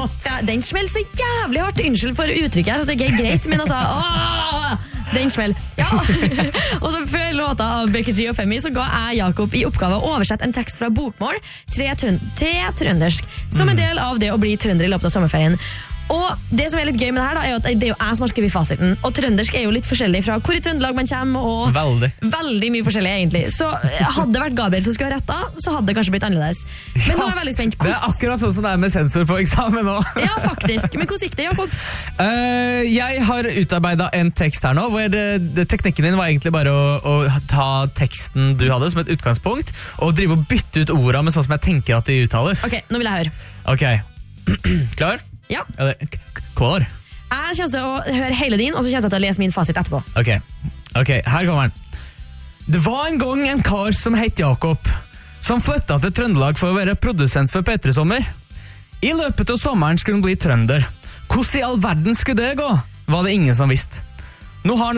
Ja, den smeller så jævlig hardt. Unnskyld for uttrykket her, så det er ikke greit, men altså, den smeller. Ja. Og så før låta av Becky G og Femi, så ga jeg Jakob i oppgave å oversette en tekst fra bokmål til trøndersk, som en del av det å bli trønder i løpet av sommerferien. Og det som er litt gøy med det her da, er at det er jo jeg som har skrevet fasiten, og trøndersk er jo litt forskjellig fra hvor i Trøndelag man kommer, og veldig mye forskjellig egentlig. Så hadde det vært Gabriel som skulle ha rett da, så hadde det kanskje blitt annerledes. Men nå er jeg veldig spent. Det er akkurat sånn som det er med sensor på eksamen nå. Ja, faktisk. Men hvordan gikk det, Jakob? Jeg har utarbeidet en tekst her nå, hvor teknikken din var egentlig bare å ta teksten du hadde som et utgangspunkt, og drive og bytte ut ordene med sånn som jeg tenker at de uttales. Ok, nå vil jeg høre. Ok, klar? Ja. Klar. Jeg kommer til å høre hele din, og så kommer jeg til å lese min fasit etterpå. Ok, her kommer den. Det var en gang en kar som het Jakob, som flyttet til Trøndelag for å være produsent for P3 Sommer. I løpet av sommeren skulle han bli trønder. Hvordan i all verden skulle det gå, var det ingen som visste. Nå har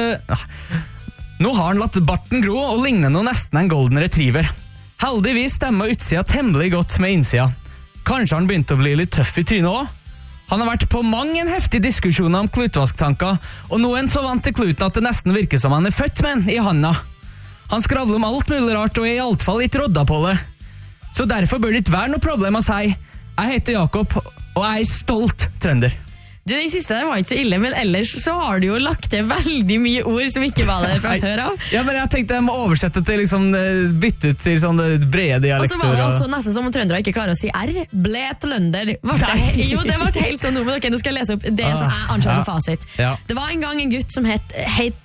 han latt barten gro og ligner nå nesten en golden retriever. Heldigvis stemmer utsida temmelig godt med innsida. Kanskje han begynte å bli litt tøff i trynet også? Han har vært på mange en heftig diskusjoner om klutvasktanker, og nå er han så vant til kluten at det nesten virker som han er født med en i handa. Han skravler om alt mulig rart og er i alt fall litt rodda på det. Så derfor bør det ikke være noe problem å si jeg heter Jakob, og jeg er stolt trønder. Du, den siste der var ikke så ille, men ellers så har du jo lagt til veldig mye ord som ikke var der fra før av. Ja, men jeg tenkte jeg må oversette til liksom bytte ut til sånne brede dialekter. Og så var det også nesten som om trøndere ikke klarer å si R. Ble trønder. Jo, det ble helt sånn nå, men nå skal jeg lese opp det som jeg anser som fasit. Ja. Det var en gang en gutt som het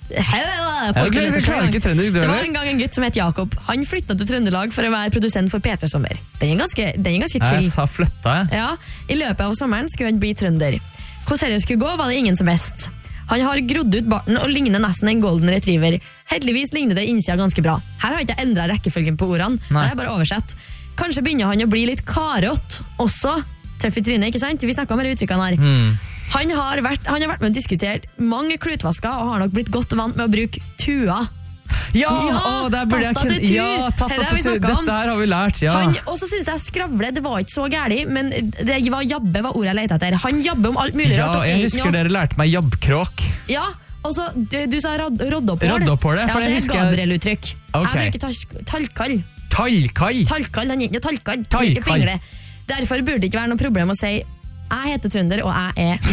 Jakob. Han flyttet til Trøndelag for å være produsent for P3 Sommer. Den er ganske chill. Jeg sa flytta, jeg. Ja, i løpet av sommeren skulle han bli trønder. Hvordan det skulle gå, var det ingen som visste. Han har grodd ut barten og ligner nesten en golden retriever. Heldigvis ligner det innsida ganske bra. Her har jeg ikke endret rekkefølgen på ordene. Her har jeg bare oversett. Kanskje begynner han å bli litt karott også. Tøff i trynet, ikke sant? Vi snakket om de uttrykkene her. Han har vært med å diskutere mange klutvasker og har nok blitt godt vant med å bruke tua. Ja, der burde jeg kunne. Ja, tatt til tur. Dette her har vi lært, ja. Og så synes jeg skravle, det var ikke så gærlig, men det var jabbe var ordet jeg lette etter. Han jabber om alt mulig rart. Ja, jeg husker dere lærte meg jabbkråk. Ja, og så du sa roddopål. Roddopål, ja, det er Gabriel-uttrykk. Okay. Jeg bruker talkall. Talkall, han gikk jo talkall. Derfor burde det ikke være noe problem å si jeg heter trønder, og jeg er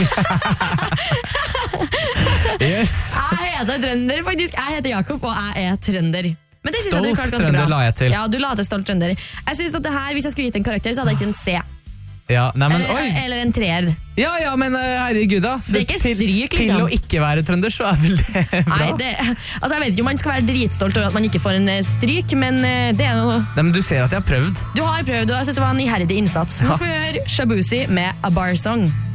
yes. Jeg heter trønder, faktisk. Jeg heter Jakob, og jeg er trønder. Men det synes jeg du klarte ganske trønder bra. La jeg til. Ja, du la til stolt trønder. Jeg synes at det her, hvis jeg skulle gitt en karakter, så hadde jeg gitt en C. Ja, nei, men, eller en 3. Ja, men herregud da. Det er ikke stryk, liksom. Til å ikke være trønder, så er vel det bra. Nei, altså jeg vet ikke om man skal være dritstolt over at man ikke får en stryk, men det er noe... Nei, men du ser at jeg har prøvd. Du har prøvd, og jeg synes det var en iherdig innsats. Nå skal vi høre Shabuzi med A Bar Song.